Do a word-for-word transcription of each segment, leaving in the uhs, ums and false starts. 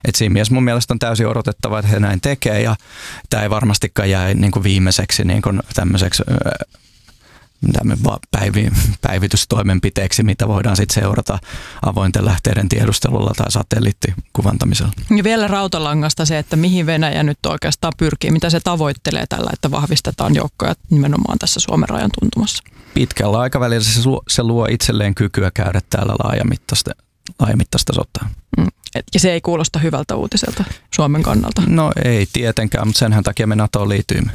Et siinä mielessä mun mielestä on täysin odotettava, että he näin tekee ja tämä ei varmastikaan jää niin kuin viimeiseksi niin kuin tämmöiseksi päivi, päivitystoimenpiteeksi, mitä voidaan sitten seurata avointen lähteiden tiedustelulla tai satelliittikuvantamisella. Ja vielä rautalangasta se, että mihin Venäjä nyt oikeastaan pyrkii, mitä se tavoittelee tällä, että vahvistetaan joukkoja nimenomaan tässä Suomen rajan tuntumassa. Pitkällä aikavälillä se luo, se luo itselleen kykyä käydä täällä laajamittaista, laajamittaista sotaa. Mm. Ja se ei kuulosta hyvältä uutiselta Suomen kannalta. No ei tietenkään, mutta senhän takia me NATOon liityimme.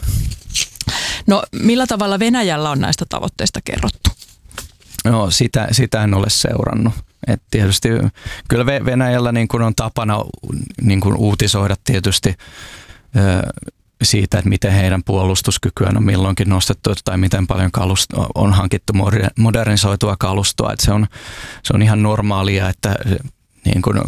No millä tavalla Venäjällä on näistä tavoitteista kerrottu? No sitä, sitä en ole seurannut. Et tietysti kyllä Venäjällä niin kun on tapana niin kun uutisoida tietysti ö, siitä, että miten heidän puolustuskykyään on milloinkin nostettu tai miten paljon kalusto, on hankittu modernisoitua kalustoa. Et se, on, se on ihan normaalia, että niin kun,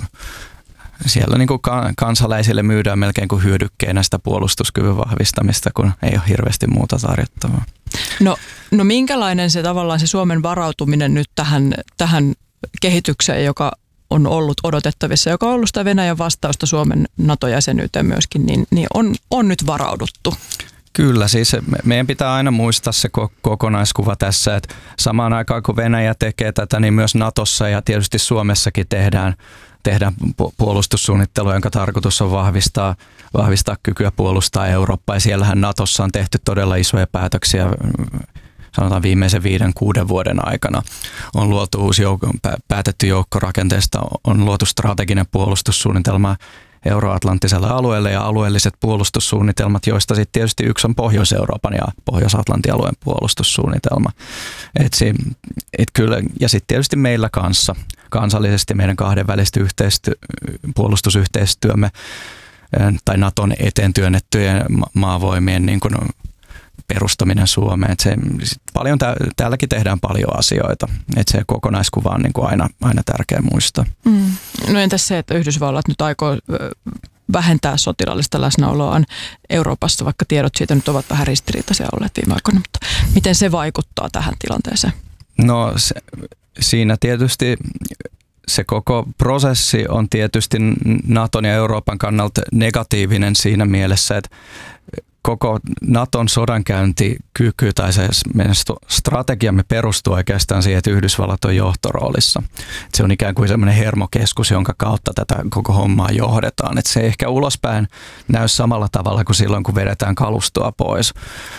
siellä niin kuin kansalaisille myydään melkein kuin hyödykkeenä sitä puolustuskyvyn vahvistamista, kun ei ole hirveästi muuta tarjottavaa. No, no minkälainen se tavallaan se Suomen varautuminen nyt tähän, tähän kehitykseen, joka on ollut odotettavissa, joka on ollut sitä Venäjän vastausta Suomen NATO-jäsenyyteen myöskin, niin, niin on, on nyt varauduttu? Kyllä, siis meidän pitää aina muistaa se kokonaiskuva tässä, että samaan aikaan kun Venäjä tekee tätä, niin myös Natossa ja tietysti Suomessakin tehdään tehdään puolustussuunnittelua, jonka tarkoitus on vahvistaa, vahvistaa kykyä puolustaa Eurooppaa. Ja siellähän Natossa on tehty todella isoja päätöksiä, sanotaan viimeisen viiden, kuuden vuoden aikana. On luotu uusi joukko, päätetty joukkorakenteesta, on luotu strateginen puolustussuunnitelma euroatlanttiselle alueelle ja alueelliset puolustussuunnitelmat, joista sitten tietysti yksi on Pohjois-Euroopan ja Pohjois-Atlantin alueen puolustussuunnitelma. Et si, et kyllä, ja sitten tietysti meillä kanssa, kansallisesti meidän kahdenväliset yhteistyö, puolustusyhteistyömme tai Naton eteen työnnettyjen maavoimien niin kun perustaminen Suomeen. Et se, paljon tä, täälläkin tehdään paljon asioita. Et se kokonaiskuva on niin kuin aina, aina tärkeä muistaa. Mm. No entäs se, että Yhdysvallat nyt aikoo vähentää sotilaallista läsnäoloaan Euroopassa, vaikka tiedot siitä nyt ovat vähän ristiriitaisia olleet viime aikoina, mutta miten se vaikuttaa tähän tilanteeseen? No se, siinä tietysti se koko prosessi on tietysti Naton ja Euroopan kannalta negatiivinen siinä mielessä, että koko Naton sodankäyntikyky tai se meidän strategiamme perustuu oikeastaan siihen, että Yhdysvallat on johtoroolissa. Se on ikään kuin semmoinen hermokeskus, jonka kautta tätä koko hommaa johdetaan. Että se ei ehkä ulospäin näy samalla tavalla kuin silloin, kun vedetään kalustoa pois.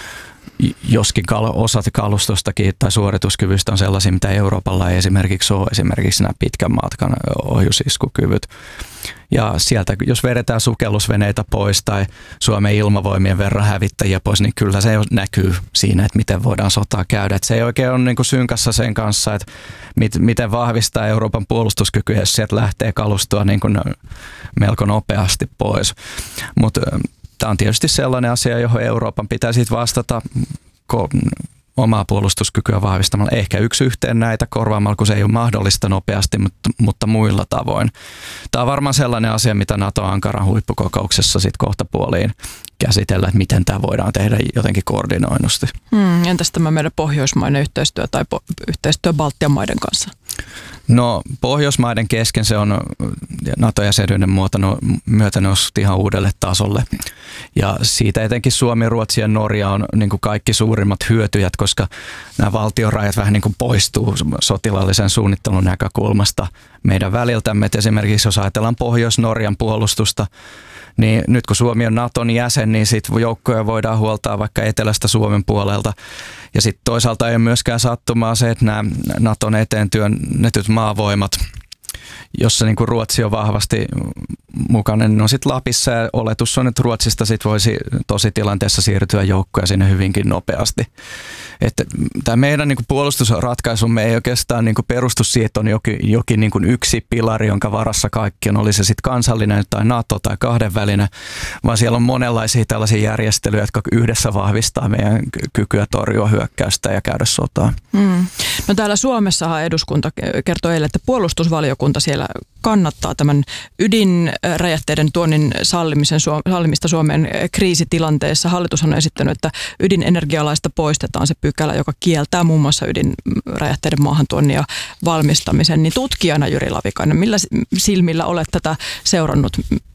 Joskin osa kalustostakin tai suorituskyvystä on sellaisia, mitä Euroopalla ei esimerkiksi ole, esimerkiksi nämä pitkän matkan ohjusiskukyvyt. Ja sieltä, jos vedetään sukellusveneitä pois tai Suomen ilmavoimien verran hävittäjiä pois, niin kyllä se näkyy siinä, että miten voidaan sotaa käydä. Että se ei oikein ole niin kuin synkassa sen kanssa, että mit, miten vahvistaa Euroopan puolustuskykyä, jos sieltä lähtee kalustoa niin kuin melko nopeasti pois. Mutta tämä on tietysti sellainen asia, johon Euroopan pitää sitten vastata omaa puolustuskykyä vahvistamalla. Ehkä yksi yhteen näitä korvaamalla, kun se ei ole mahdollista nopeasti, mutta, mutta muilla tavoin. Tämä on varmaan sellainen asia, mitä NATO-Ankaran huippukokouksessa sitten kohta puoliin käsitellä, että miten tämä voidaan tehdä jotenkin koordinoinnusti. Hmm, entäs tämä meidän pohjoismainen yhteistyö tai po- yhteistyö Baltian maiden kanssa? No Pohjoismaiden kesken se on NATO-jäsenyyden myötä noussut ihan uudelle tasolle. Ja siitä etenkin Suomi, Ruotsi ja Norja on niin kuin kaikki suurimmat hyötyjät, koska nämä valtionrajat vähän niin kuin poistuu sotilaallisen suunnittelun näkökulmasta meidän väliltämme. Et esimerkiksi jos ajatellaan Pohjois-Norjan puolustusta, niin nyt kun Suomi on Naton jäsen, niin sitten joukkoja voidaan huoltaa vaikka etelästä Suomen puolelta. Ja sitten toisaalta ei ole myöskään sattumaa se, että nämä Naton eteen työnnetyt maavoimat, jossa niin kuin Ruotsi on vahvasti mukana, niin on sitten Lapissa ja oletus on, että Ruotsista sit voisi tosi tilanteessa siirtyä joukkoja sinne hyvinkin nopeasti. Että tämä meidän niin kuin puolustusratkaisumme ei oikeastaan niin kuin perustu siihen, että on jokin, jokin niin kuin yksi pilari, jonka varassa kaikki on, oli se sitten kansallinen tai NATO tai kahdenvälinen, vaan siellä on monenlaisia tällaisia järjestelyjä, jotka yhdessä vahvistaa meidän kykyä torjua hyökkäystä ja käydä sotaa. Hmm. No täällä Suomessahan eduskunta kertoi eilen, että puolustusvaliokunta siellä kannattaa tämän ydinräjähteiden tuonnin sallimisen, sallimista Suomen kriisitilanteessa. Hallitus on esittänyt, että ydinenergialaista poistetaan se pykälä, joka kieltää muun muassa ydinräjähteiden maahantuonnin ja valmistamisen. Niin tutkijana Jyri Lavikainen, millä silmillä olet tätä seurannut?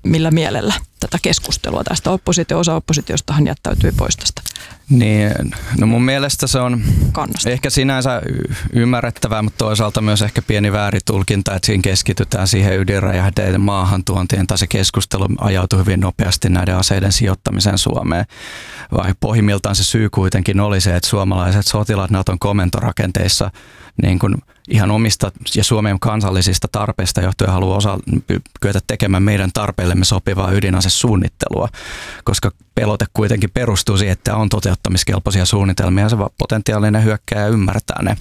millä mielellä tätä keskustelua tästä oppositio, osa oppositiostahan jättäytyi pois tästä. Niin, no mun mielestä se on kannasta. Ehkä sinänsä ymmärrettävää, mutta toisaalta myös ehkä pieni vääritulkinta, että siinä keskitytään siihen ydinräjähteiden maahantuontiin, tai se keskustelu ajautui hyvin nopeasti näiden aseiden sijoittamiseen Suomeen. Vai pohjimmiltaan se syy kuitenkin oli se, että suomalaiset sotilaat Naton komentorakenteissa niin kuin ihan omista ja Suomen kansallisista tarpeista johtuen haluaa osa, kyetä tekemään meidän tarpeillemme sopivaa ydinasesuunnittelua, koska pelote kuitenkin perustuu siihen, että on toteuttamiskelpoisia suunnitelmia ja se potentiaalinen hyökkääjä ymmärtää ne.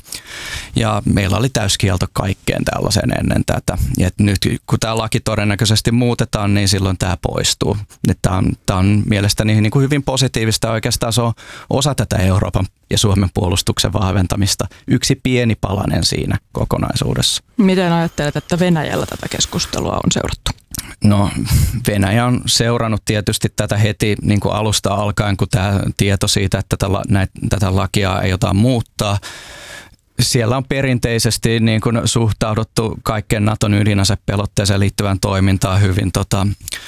Ja meillä oli täyskielto kaikkeen tällaiseen ennen tätä. Ja nyt kun tämä laki todennäköisesti muutetaan, niin silloin tämä poistuu. Tämä on, tämä on mielestäni niin kuin hyvin positiivista. Oikeastaan se on osa tätä Euroopan ja Suomen puolustuksen vahventamista. Yksi pieni palanen siinä kokonaisuudessa. Miten ajattelet, että Venäjällä tätä keskustelua on seurattu? No, Venäjä on seurannut tietysti tätä heti niin kuin alusta alkaen, kun tämä tieto siitä, että tätä, näitä, tätä lakia ei jotain muuttaa. Siellä on perinteisesti niin kuin suhtauduttu kaikkeen Naton ydinasepelotteeseen liittyvään toimintaan hyvin tota,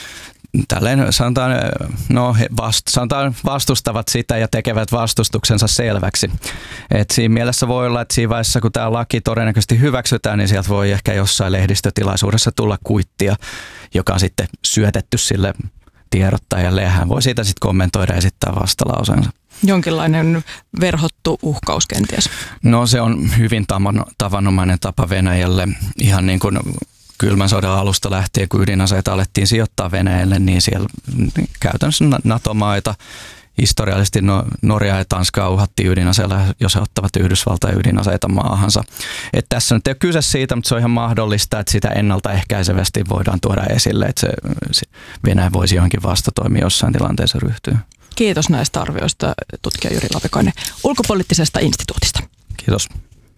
tälleen sanotaan, no, he vast, sanotaan vastustavat sitä ja tekevät vastustuksensa selväksi. Et siinä mielessä voi olla, että siinä vaiheessa, kun tämä laki todennäköisesti hyväksytään, niin sieltä voi ehkä jossain lehdistötilaisuudessa tulla kuittia, joka on sitten syötetty sille tiedottajalle ja hän voi siitä sitten kommentoida ja esittää vastalauseensa. Jonkinlainen verhottu uhkaus kenties? No se on hyvin tavanomainen tapa Venäjälle, ihan niin kuin kylmän sodan alusta lähtien, kun ydinaseita alettiin sijoittaa Venäjälle, niin siellä käytännössä NATO-maita, historiallisesti Norja ja Tanska uhattiin ydinaseilla, jos he ottavat Yhdysvaltain ydinaseita maahansa. Et tässä nyt ei ole kyse siitä, mutta se on ihan mahdollista, että sitä ennaltaehkäisevästi voidaan tuoda esille, että se, se Venäjä voisi johonkin vastatoimia jossain tilanteessa ryhtyä. Kiitos näistä arvioista, tutkija Jyri Lavikainen ulkopoliittisesta instituutista. Kiitos.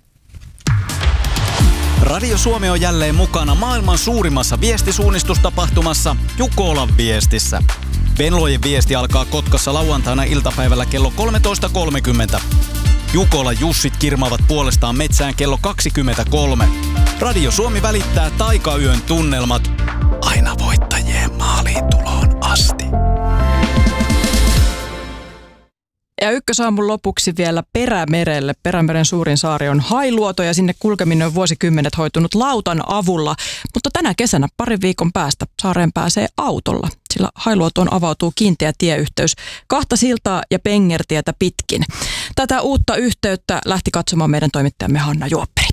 Radio Suomi on jälleen mukana maailman suurimmassa viestisuunnistustapahtumassa Jukolan viestissä. Venlojen viesti alkaa Kotkassa lauantaina iltapäivällä kello kolmetoista kolmekymmentä. Jukolan Jussit kirmaavat puolestaan metsään kello kaksikymmentäkolme. Radio Suomi välittää taikayön tunnelmat aina voittajien maaliin tuloon asti. Ja ykkösaamun lopuksi vielä Perämerelle. Perämeren suurin saari on Hailuoto ja sinne kulkeminen on vuosikymmenet hoitunut lautan avulla. Mutta tänä kesänä parin viikon päästä saareen pääsee autolla, sillä Hailuotoon avautuu kiinteä tieyhteys kahta siltaa ja pengertietä pitkin. Tätä uutta yhteyttä lähti katsomaan meidän toimittajamme Hanna Juopperi.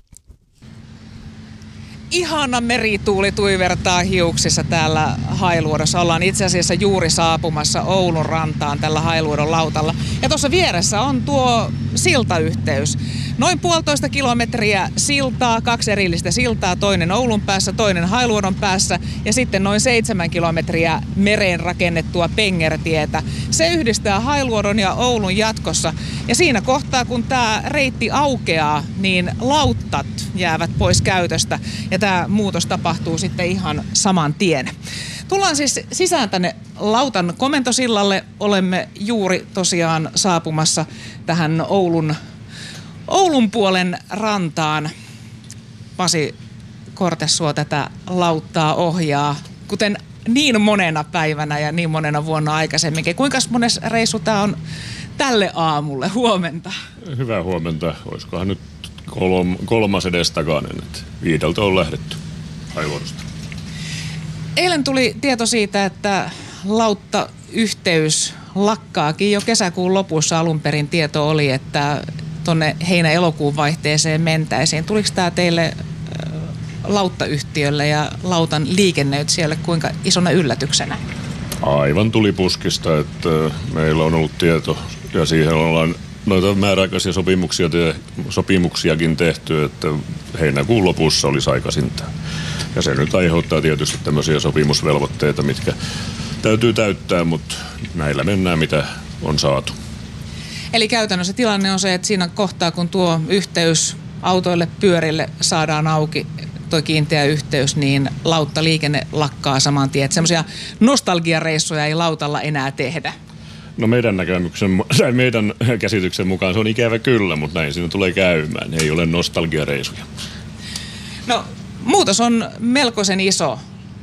Ihana merituuli tuivertaa hiuksissa täällä Hailuodossa. Ollaan itse asiassa juuri saapumassa Oulun rantaan tällä Hailuodon lautalla. Ja tuossa vieressä on tuo siltayhteys. Noin puolitoista kilometriä siltaa, kaksi erillistä siltaa, toinen Oulun päässä, toinen Hailuodon päässä ja sitten noin seitsemän kilometriä mereen rakennettua pengertietä. Se yhdistää Hailuodon ja Oulun jatkossa. Ja siinä kohtaa, kun tämä reitti aukeaa, niin lauttat jäävät pois käytöstä. Ja tämä muutos tapahtuu sitten ihan saman tien. Tullaan siis sisään tänne lautan komentosillalle. Olemme juuri tosiaan saapumassa tähän Oulun, Oulun puolen rantaan. Pasi Kortesuo tätä lauttaa ohjaa, kuten niin monena päivänä ja niin monena vuonna aikaisemminkin. Kuinka mones reissu tämä on tälle aamulle? Huomenta. Hyvää huomenta. Olisikohan nyt kolm, kolmas edestakainen, että viideltä on lähdetty Hailuodosta. Eilen tuli tieto siitä, että lauttayhteys lakkaakin jo kesäkuun lopussa. Alun perin tieto oli, että tuonne heinä-elokuun vaihteeseen mentäisiin. Tuliko tämä teille lauttayhtiölle ja lautan liikennöitsijöille kuinka isona yllätyksenä? Aivan tuli puskista, että meillä on ollut tieto ja siihen ollaan noita määräaikaisia sopimuksia te, sopimuksiakin tehty, että heinäkuun lopussa olisi aikaisinta. Ja se nyt aiheuttaa tietysti tämmöisiä sopimusvelvoitteita, mitkä täytyy täyttää, mutta näillä mennään mitä on saatu. Eli käytännössä tilanne on se, että siinä kohtaa kun tuo yhteys autoille, pyörille saadaan auki, tuo kiinteä yhteys, niin lauttaliikenne lakkaa saman tien. Semmoisia nostalgiareissuja ei lautalla enää tehdä. No meidän näkemyksen, tai meidän käsityksen mukaan se on ikävä kyllä, mutta näin siinä tulee käymään. Ei ole nostalgiareisuja. No muutos on melkoisen iso.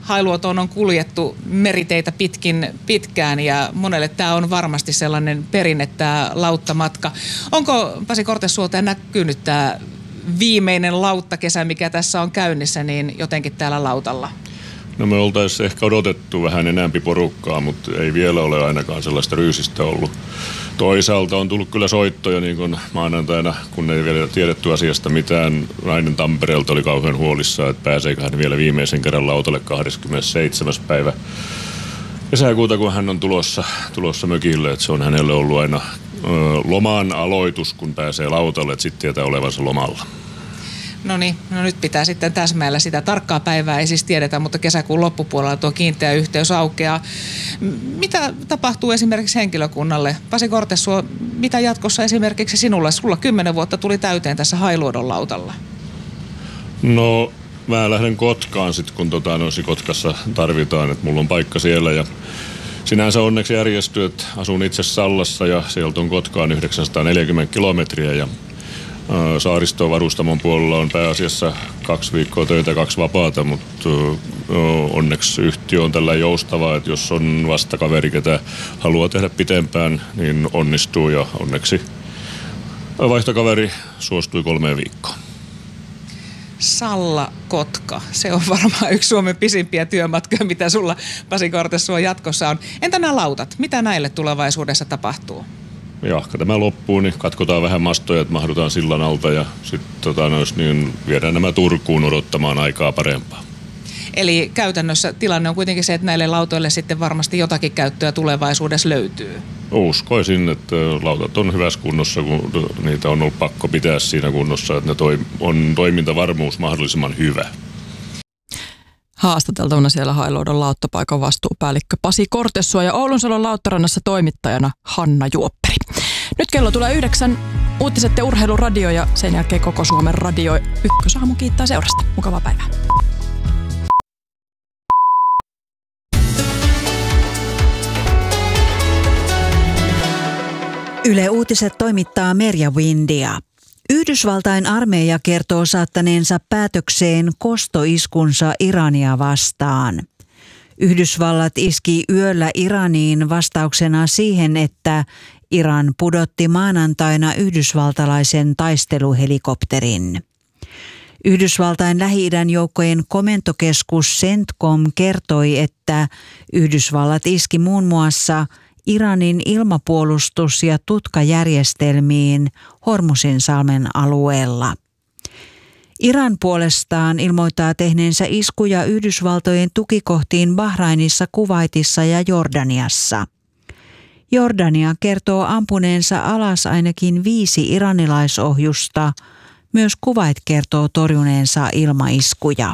Hailuotoon on kuljettu meriteitä pitkin pitkään ja monelle tämä on varmasti sellainen perinne, tämä lauttamatka. Onko Pasi Kortesuolta näkynyt tämä viimeinen lauttakesä, mikä tässä on käynnissä, niin jotenkin täällä lautalla? No me oltaisiin ehkä odotettu vähän enemmän porukkaa, mutta ei vielä ole ainakaan sellaista ryysistä ollut. Toisaalta on tullut kyllä soittoja niin kuin maanantaina, kun ei vielä tiedetty asiasta mitään. Nainen Tampereelta oli kauhean huolissaan, että pääseekö hän vielä viimeisen kerran lautalle kahdeskymmenesseitsemäs päivä kesäkuuta, kun hän on tulossa, tulossa mökille. Että se on hänelle ollut aina ö, loman aloitus, kun pääsee lautalle, että sitten tietää olevansa lomalla. No niin, no nyt pitää sitten täsmäillä sitä. Tarkkaa päivää ei siis tiedetä, mutta kesäkuun loppupuolella tuo kiinteä yhteys aukeaa. Mitä tapahtuu esimerkiksi henkilökunnalle? Pasi Kortesuo, mitä jatkossa esimerkiksi sinulle? Sulla kymmenen vuotta tuli täyteen tässä Hailuodon lautalla. No mä lähden Kotkaan sitten, kun tota, no, Kotkassa tarvitaan, että mulla on paikka siellä ja sinänsä onneksi järjestyy, että asun itse Sallassa ja sieltä on Kotkaan yhdeksänsataaneljäkymmentä kilometriä ja Saaristovarustamon puolella on pääasiassa kaksi viikkoa töitä, kaksi vapaata, mutta onneksi yhtiö on tällä joustavaa, että jos on vastakaveri, ketä haluaa tehdä pitempään, niin onnistuu ja onneksi vaihtokaveri suostui kolmeen viikkoon. Salla-Kotka, se on varmaan yksi Suomen pisimpiä työmatkoja, mitä sulla Pasi Kortesuo jatkossa on. Entä nämä lautat? Mitä näille tulevaisuudessa tapahtuu? Jahka tämä loppuu, niin katkotaan vähän mastoja, että mahdutaan sillan alta ja sitten tota, niin viedään nämä Turkuun odottamaan aikaa parempaa. Eli käytännössä tilanne on kuitenkin se, että näille lautoille sitten varmasti jotakin käyttöä tulevaisuudessa löytyy. Uskoisin, että lautat on hyvässä kunnossa, kun niitä on ollut pakko pitää siinä kunnossa, että ne toi, on toimintavarmuus mahdollisimman hyvä. Haastateltavana siellä Hailuodon lauttapaikan vastuupäällikkö Pasi Kortesuo ja Oulunsalon Lauttarannassa toimittajana Hanna Juopperi. Nyt kello tulee yhdeksän, uutiset ja urheiluradio ja sen jälkeen koko Suomen radio. Ykkösaamu kiittää seurasta. Mukavaa päivää. Yle Uutiset toimittaa Merja Windia. Yhdysvaltain armeija kertoo saattaneensa päätökseen kostoiskunsa Irania vastaan. Yhdysvallat iski yöllä Iraniin vastauksena siihen, että Iran pudotti maanantaina yhdysvaltalaisen taisteluhelikopterin. Yhdysvaltain Lähi-idän joukkojen komentokeskus CENTCOM kertoi, että Yhdysvallat iski muun muassa Iranin ilmapuolustus- ja tutkajärjestelmiin Hormuzinsalmen alueella. Iran puolestaan ilmoittaa tehneensä iskuja Yhdysvaltojen tukikohtiin Bahrainissa, Kuwaitissa ja Jordaniassa. Jordania kertoo ampuneensa alas ainakin viisi iranilaisohjusta. Myös Kuwait kertoo torjuneensa ilmaiskuja.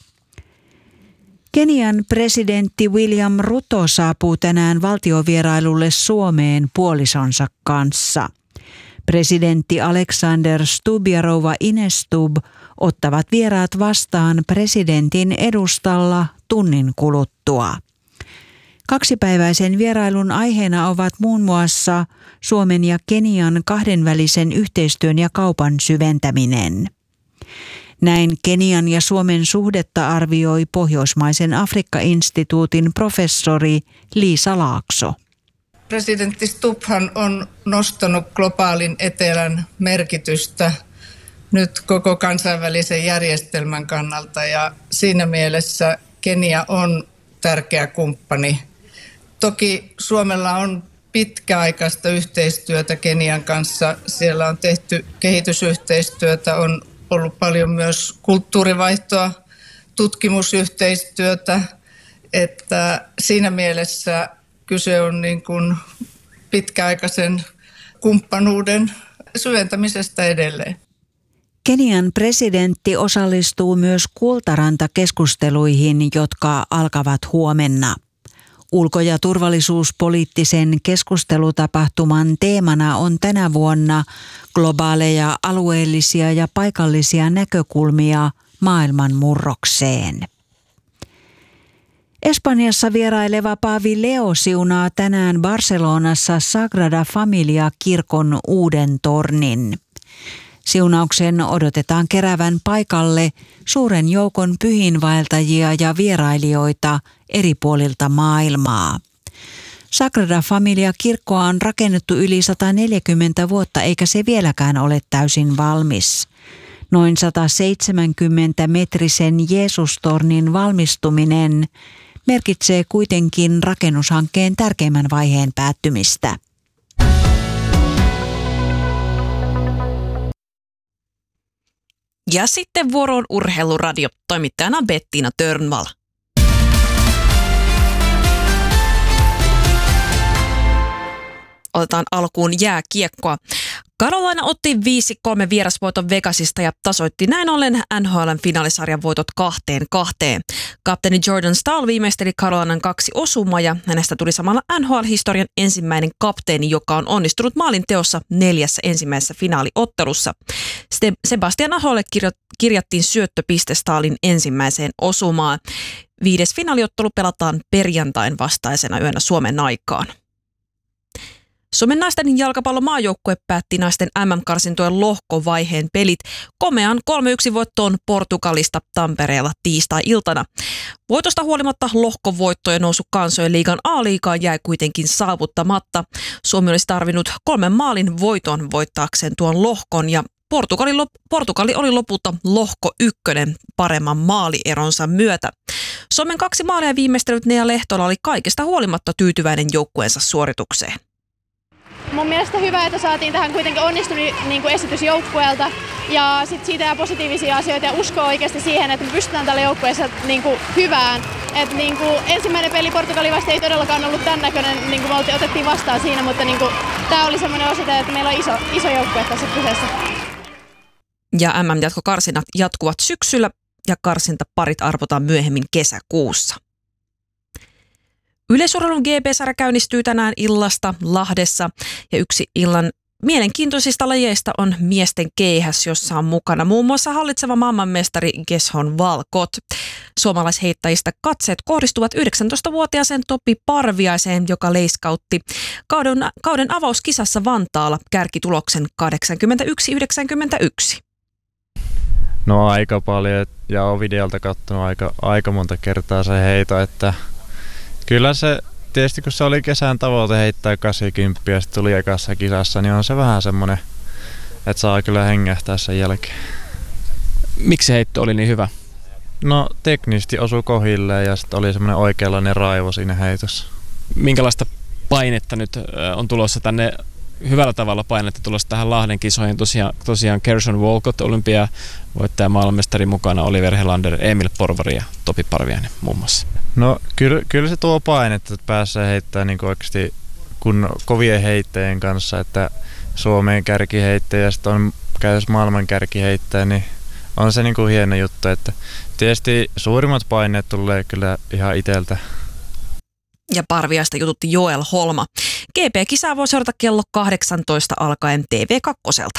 Kenian presidentti William Ruto saapuu tänään valtiovierailulle Suomeen puolisonsa kanssa. Presidentti Alexander Stubb ja rouva Ines Stubb ottavat vieraat vastaan presidentin edustalla tunnin kuluttua. Kaksipäiväisen vierailun aiheena ovat muun muassa Suomen ja Kenian kahdenvälisen yhteistyön ja kaupan syventäminen. Näin Kenian ja Suomen suhdetta arvioi Pohjoismaisen Afrikka-instituutin professori Liisa Laakso. Presidentti Stubbhan on nostanut globaalin etelän merkitystä nyt koko kansainvälisen järjestelmän kannalta ja siinä mielessä Kenia on tärkeä kumppani. Toki Suomella on pitkäaikaista yhteistyötä Kenian kanssa. Siellä on tehty kehitysyhteistyötä, on ollut paljon myös kulttuurivaihtoa, tutkimusyhteistyötä, että siinä mielessä kyse on niin kuin pitkäaikaisen kumppanuuden syventämisestä edelleen. Kenian presidentti osallistuu myös Kultaranta-keskusteluihin, jotka alkavat huomenna. Ulko- ja turvallisuuspoliittisen keskustelutapahtuman teemana on tänä vuonna globaaleja, alueellisia ja paikallisia näkökulmia maailman murrokseen. Espanjassa vieraileva paavi Leo siunaa tänään Barcelonassa Sagrada Familia-kirkon uuden tornin. Siunauksen odotetaan keräävän paikalle suuren joukon pyhiinvaeltajia ja vierailijoita eri puolilta maailmaa. Sagrada Familia-kirkkoa on rakennettu yli sata neljäkymmentä vuotta eikä se vieläkään ole täysin valmis. Noin sata seitsemänkymmentä metrisen Jeesustornin valmistuminen merkitsee kuitenkin rakennushankkeen tärkeimmän vaiheen päättymistä. Ja sitten vuoroon Urheiluradio, toimittajana Bettina Törnvall. Otetaan alkuun jääkiekkoa. Carolina otti viisi kolme vierasvoiton Vegasista ja tasoitti näin ollen N H L:n finaalisarjan voitot kahteen kahteen. Kapteeni Jordan Staal viimeisteli Carolinan kaksi osumaa ja hänestä tuli samalla N H L-historian ensimmäinen kapteeni, joka on onnistunut maalin teossa neljässä ensimmäisessä finaaliottelussa. Sebastian Aholle kirjattiin syöttöpiste Staalin ensimmäiseen osumaan. Viides finaaliottelu pelataan perjantain vastaisena yönä Suomen aikaan. Suomen naisten jalkapallomaajoukkue päätti naisten M M-karsintojen lohkovaiheen pelit komean kolme yksi voittoon Portugalista Tampereella tiistai-iltana. Voitosta huolimatta lohkovoittojen nousu kansojen liigan A-liigaan jäi kuitenkin saavuttamatta. Suomi olisi tarvinnut kolmen maalin voiton voittaakseen tuon lohkon ja Portugali, Portugali oli lopulta lohko ykkönen paremman maalieronsa myötä. Suomen kaksi maalia viimeistellyt Nea Lehtola oli kaikesta huolimatta tyytyväinen joukkueensa suoritukseen. Mun mielestä hyvä, että saatiin tähän kuitenkin onnistunut niin kuin esitys joukkueelta ja sit siitä jää positiivisia asioita ja uskoo oikeasti siihen, että me pystytään tällä joukkueessa niin kuin hyvään. Et niin kuin ensimmäinen peli Portugali vasta ei todellakaan ollut tämän näköinen, niin kuin me otettiin vastaan siinä, mutta niin kuin, tää oli semmoinen osoite, että meillä on iso, iso joukkue tässä kyseessä. Ja M M-jatkokarsinnat jatkuvat syksyllä ja karsintaparit arvotaan myöhemmin kesäkuussa. Yleisurheilun G P-sarja käynnistyy tänään illasta Lahdessa ja yksi illan mielenkiintoisista lajeista on miesten keihäs, jossa on mukana muun muassa hallitseva maailmanmestari Geshon Walcott. Suomalaisheittäjistä katseet kohdistuvat yhdeksäntoistavuotiaaseen Topi Parviaiseen, joka leiskautti kauden, kauden avauskisassa Vantaalla kärkituloksen kahdeksankymmentäyksi yhdeksänkymmentäyksi. No aika paljon ja olen videolta katsonut aika, aika monta kertaa se heito, että kyllä se, tietysti kun se oli kesän tavoite heittää kahdeksankymmentä ja sitten tuli ekassa kisassa, niin on se vähän semmoinen, että saa kyllä hengähtää sen jälkeen. Miksi se heitto oli niin hyvä? No teknisesti osui kohilleen ja sitten oli semmoinen oikeanlainen raivo siinä heitossa. Minkälaista painetta nyt on tulossa tänne, hyvällä tavalla painetta tulossa tähän Lahden kisoihin? Tosiaan, tosiaan Geshon Walcott, olympiavoittaja, maailmanmestari mukana, Oliver Helander, Emil Porvari ja Topi Parviainen muun muassa. No kyllä, kyllä se tuo painetta, että pääsee heittämään niin oikeasti kun kovien heittäjien kanssa, että Suomeen kärkiheittäjä ja sitten on käytössä maailman kärkiheittäjä, niin on se niin kuin hieno juttu, että tietysti suurimmat paineet tulee kyllä ihan itseltä. Ja Parviaista jututti Joel Holma. G P-kisaa voi seurata kello kahdeksantoista alkaen T V kakkoselta.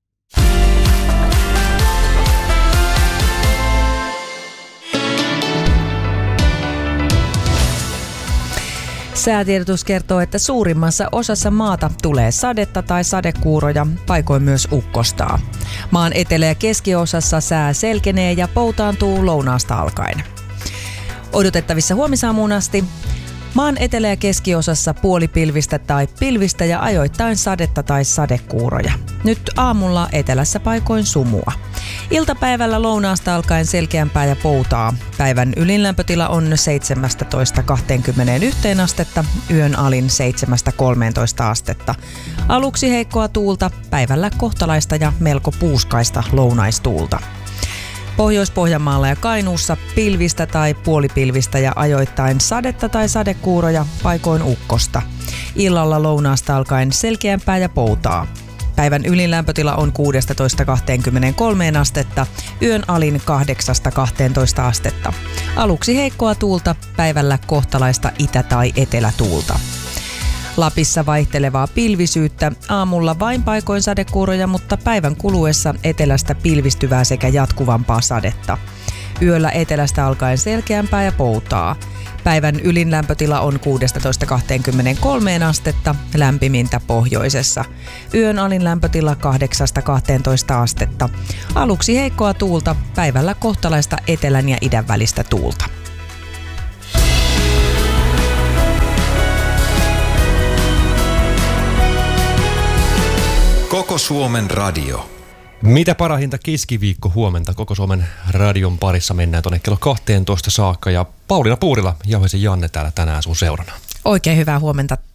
Säätiedotus kertoo, että suurimmassa osassa maata tulee sadetta tai sadekuuroja, paikoin myös ukkostaa. Maan etelä- ja keskiosassa sää selkenee ja poutaantuu lounaasta alkaen. Odotettavissa huomisaamuun asti maan etelä- ja keskiosassa puolipilvistä tai pilvistä ja ajoittain sadetta tai sadekuuroja. Nyt aamulla etelässä paikoin sumua. Iltapäivällä lounaasta alkaen selkeämpää ja poutaa. Päivän ylinlämpötila on seitsemästätoista kaksikymmentäyksi astetta, yön alin seitsemästä kolmeentoista astetta. Aluksi heikkoa tuulta, päivällä kohtalaista ja melko puuskaista lounaistuulta. Pohjois-Pohjanmaalla ja Kainuussa pilvistä tai puolipilvistä ja ajoittain sadetta tai sadekuuroja, paikoin ukkosta. Illalla lounaasta alkaen selkeämpää ja poutaa. Päivän ylinlämpötila on kuusitoista kaksikymmentäkolme astetta, yön alin kahdeksasta kahteentoista astetta. Aluksi heikkoa tuulta, päivällä kohtalaista itä- tai etelätuulta. Lapissa vaihtelevaa pilvisyyttä, aamulla vain paikoin sadekuuroja, mutta päivän kuluessa etelästä pilvistyvää sekä jatkuvampaa sadetta. Yöllä etelästä alkaen selkeämpää ja poutaa. Päivän ylin lämpötila on kuusitoista kaksikymmentäkolme astetta, lämpimintä pohjoisessa. Yön alin lämpötila kahdeksasta kahteentoista astetta. Aluksi heikkoa tuulta, päivällä kohtalaista etelän ja idän välistä tuulta. Koko Suomen radio. Mitä parahinta keskiviikko huomenta Koko Suomen radion parissa mennään tuonne kello kahteentoista saakka ja Pauliina Puurila, Jauhisen Janne täällä tänään sun seurana. Oikein hyvää huomenta